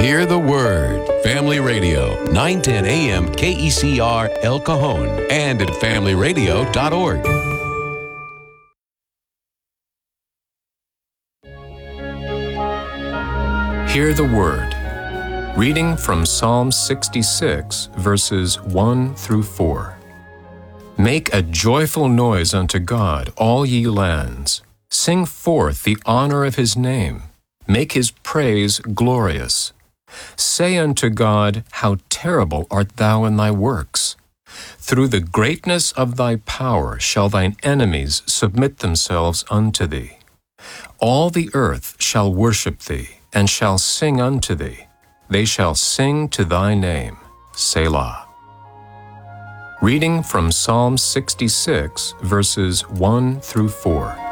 Hear the Word. Family Radio, 910 AM KECR El Cajon and at familyradio.org. Hear the Word. Reading from Psalm 66, verses 1 through 4. Make a joyful noise unto God, all ye lands. Sing forth the honor of his name. Make his praise glorious. Say unto God, how terrible art thou in thy works. Through the greatness of thy power shall thine enemies submit themselves unto thee. All the earth shall worship thee, and shall sing unto thee. They shall sing to thy name. Selah. Reading from Psalm 66, verses 1 through 4.